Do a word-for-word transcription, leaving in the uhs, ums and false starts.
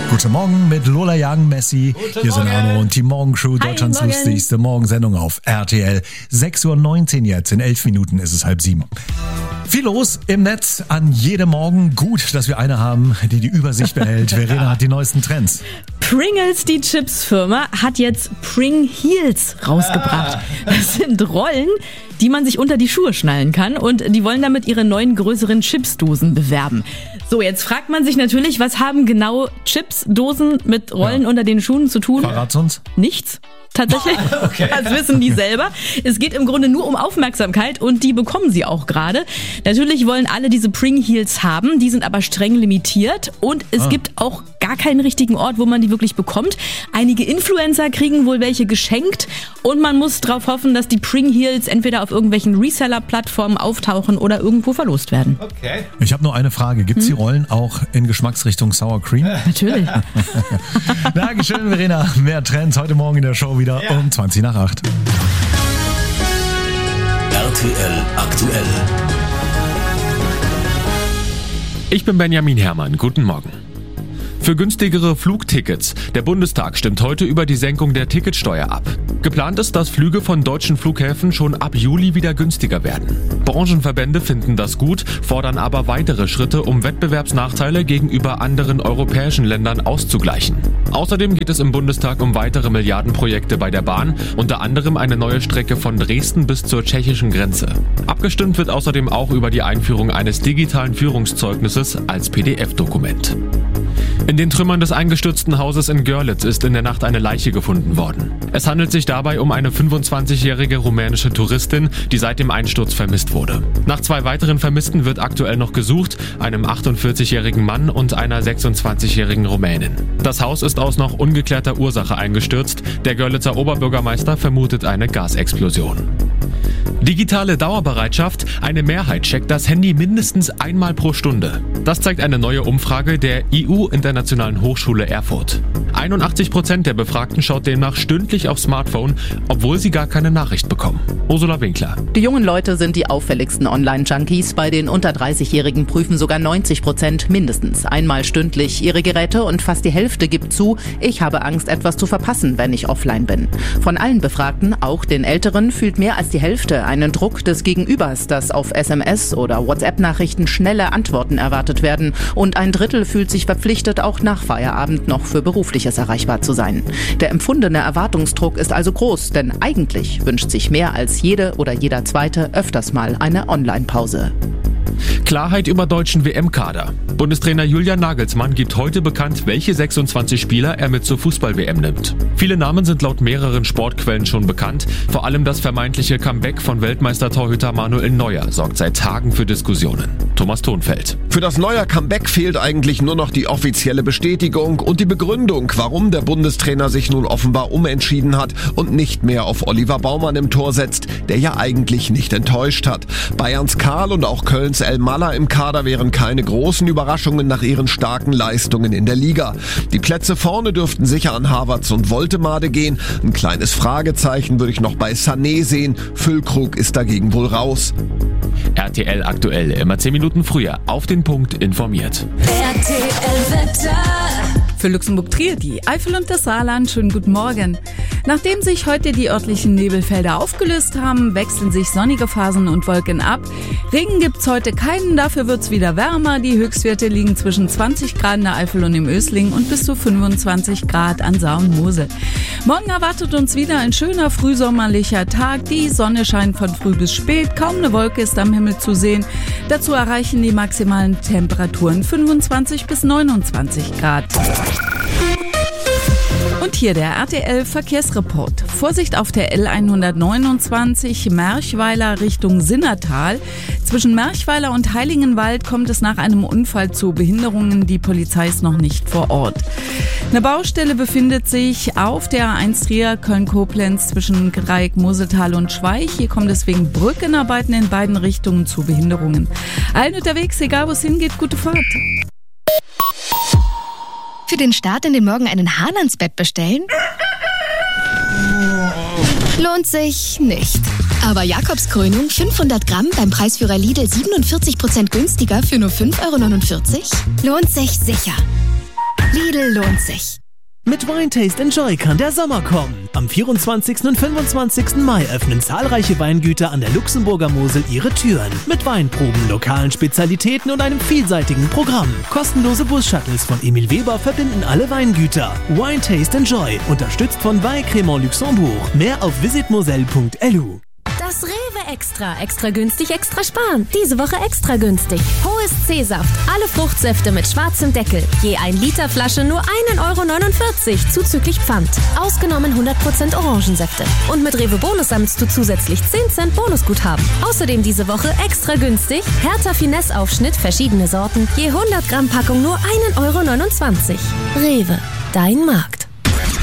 Guten Morgen mit Lola Young, Messi. Guten Hier sind Morgen. Arno und die Morgenshow, Hi, Deutschlands morgen. lustigste Morgensendung auf R T L. sechs Uhr neunzehn jetzt, in elf Minuten ist es halb sieben. Viel los im Netz an jedem Morgen. Gut, dass wir eine haben, die die Übersicht behält. Verena hat die neuesten Trends. Pringles, die Chips-Firma, hat jetzt Pring Heels rausgebracht. Das sind Rollen, die man sich unter die Schuhe schnallen kann, und die wollen damit ihre neuen größeren Chipsdosen bewerben. So, jetzt fragt man sich natürlich, was haben genau Chipsdosen mit Rollen Ja. unter den Schuhen zu tun? Verrat's uns. Nichts. Tatsächlich, das wissen die selber. Es geht im Grunde nur um Aufmerksamkeit, und die bekommen sie auch gerade. Natürlich wollen alle diese Pring Heels haben, die sind aber streng limitiert, und es Ah. gibt auch gar keinen richtigen Ort, wo man die wirklich bekommt. Einige Influencer kriegen wohl welche geschenkt, und man muss darauf hoffen, dass die Pring Heels entweder auf irgendwelchen Reseller-Plattformen auftauchen oder irgendwo verlost werden. Okay. Ich habe nur eine Frage. Gibt's die Rollen auch in Geschmacksrichtung Sour Cream? Natürlich. Dankeschön, Verena. Mehr Trends heute Morgen in der Show wieder Ja. um zwanzig nach acht. R T L aktuell. Ich bin Benjamin Herrmann. Guten Morgen. Für günstigere Flugtickets. Der Bundestag stimmt heute über die Senkung der Ticketsteuer ab. Geplant ist, dass Flüge von deutschen Flughäfen schon ab Juli wieder günstiger werden. Branchenverbände finden das gut, fordern aber weitere Schritte, um Wettbewerbsnachteile gegenüber anderen europäischen Ländern auszugleichen. Außerdem geht es im Bundestag um weitere Milliardenprojekte bei der Bahn, unter anderem eine neue Strecke von Dresden bis zur tschechischen Grenze. Abgestimmt wird außerdem auch über die Einführung eines digitalen Führungszeugnisses als P D F-Dokument. In den Trümmern des eingestürzten Hauses in Görlitz ist in der Nacht eine Leiche gefunden worden. Es handelt sich dabei um eine fünfundzwanzigjährige rumänische Touristin, die seit dem Einsturz vermisst wurde. Nach zwei weiteren Vermissten wird aktuell noch gesucht, einem achtundvierzigjährigen Mann und einer sechsundzwanzigjährigen Rumänin. Das Haus ist aus noch ungeklärter Ursache eingestürzt. Der Görlitzer Oberbürgermeister vermutet eine Gasexplosion. Digitale Dauerbereitschaft. Eine Mehrheit checkt das Handy mindestens einmal pro Stunde. Das zeigt eine neue Umfrage der I U-Internationalen Hochschule Erfurt. einundachtzig Prozent der Befragten schaut demnach stündlich aufs Smartphone, obwohl sie gar keine Nachricht bekommen. Ursula Winkler. Die jungen Leute sind die auffälligsten Online-Junkies. Bei den unter dreißigjährigen prüfen sogar neunzig Prozent mindestens einmal stündlich ihre Geräte, und fast die Hälfte gibt zu, ich habe Angst, etwas zu verpassen, wenn ich offline bin. Von allen Befragten, auch den Älteren, fühlt mehr als die Hälfte einen Druck des Gegenübers, dass auf S M S oder WhatsApp-Nachrichten schnelle Antworten erwartet werden, und ein Drittel fühlt sich verpflichtet, auch nach Feierabend noch für Berufliches erreichbar zu sein. Der empfundene Erwartungsdruck ist also groß, denn eigentlich wünscht sich mehr als jede oder jeder Zweite öfters mal eine Online-Pause. Klarheit über deutschen W M-Kader. Bundestrainer Julian Nagelsmann gibt heute bekannt, welche sechsundzwanzig Spieler er mit zur Fußball-W M nimmt. Viele Namen sind laut mehreren Sportquellen schon bekannt. Vor allem das vermeintliche Comeback von Weltmeister-Torhüter Manuel Neuer sorgt seit Tagen für Diskussionen. Thomas Thonfeld. Für das Neuer Comeback fehlt eigentlich nur noch die offizielle Bestätigung und die Begründung, warum der Bundestrainer sich nun offenbar umentschieden hat und nicht mehr auf Oliver Baumann im Tor setzt, der ja eigentlich nicht enttäuscht hat. Bayerns Karl und auch Kölns El Malla im Kader wären keine großen Überraschungen nach ihren starken Leistungen in der Liga. Die Plätze vorne dürften sicher an Havertz und Woltemade gehen. Ein kleines Fragezeichen würde ich noch bei Sané sehen. Füllkrug ist dagegen wohl raus. R T L aktuell, immer zehn Minuten früher, auf den Punkt informiert. R T L Wetter. Für Luxemburg-Trier, die Eifel und das Saarland, schönen guten Morgen. Nachdem sich heute die örtlichen Nebelfelder aufgelöst haben, wechseln sich sonnige Phasen und Wolken ab. Regen gibt's heute keinen, dafür wird's wieder wärmer. Die Höchstwerte liegen zwischen zwanzig Grad in der Eifel und im Ösling und bis zu fünfundzwanzig Grad an Saar und Mosel. Morgen erwartet uns wieder ein schöner frühsommerlicher Tag. Die Sonne scheint von früh bis spät, kaum eine Wolke ist am Himmel zu sehen. Dazu erreichen die maximalen Temperaturen fünfundzwanzig bis neunundzwanzig Grad. Und hier der R T L Verkehrsreport. Vorsicht auf der L hundertneunundzwanzig Merchweiler Richtung Sinnertal. Zwischen Merchweiler und Heiligenwald kommt es nach einem Unfall zu Behinderungen. Die Polizei ist noch nicht vor Ort. Eine Baustelle befindet sich auf der A eins Trier Köln-Koblenz zwischen Dreieck Moseltal und Schweich. Hier kommt es wegen Brückenarbeiten in beiden Richtungen zu Behinderungen. Allen unterwegs, egal wo es hingeht, gute Fahrt. Für den Start in den Morgen einen Hahn ans Bett bestellen? Lohnt sich nicht. Aber Jakobskrönung fünfhundert Gramm beim Preisführer Lidl siebenundvierzig Prozent günstiger für nur fünf Euro neunundvierzig? Lohnt sich sicher. Lidl. Lidl lohnt sich. Mit Wine Taste Enjoy kann der Sommer kommen. Am vierundzwanzigsten und fünfundzwanzigsten Mai öffnen zahlreiche Weingüter an der Luxemburger Mosel ihre Türen. Mit Weinproben, lokalen Spezialitäten und einem vielseitigen Programm. Kostenlose Bus-Shuttles von Emil Weber verbinden alle Weingüter. Wine Taste Enjoy, unterstützt von Wein Crémant Luxembourg. Mehr auf visit moselle punkt l u. Das Rewe Extra. Extra günstig, extra sparen. Diese Woche extra günstig. Hohes C-Saft. Alle Fruchtsäfte mit schwarzem Deckel. Je ein Liter Flasche nur ein Euro neunundvierzig zuzüglich Pfand. Ausgenommen hundert Prozent Orangensäfte. Und mit Rewe Bonus sammelst du zusätzlich zehn Cent Bonusguthaben. Außerdem diese Woche extra günstig. Hertha Finesse Aufschnitt, verschiedene Sorten. Je hundert Gramm Packung nur ein Euro neunundzwanzig. Rewe. Dein Markt.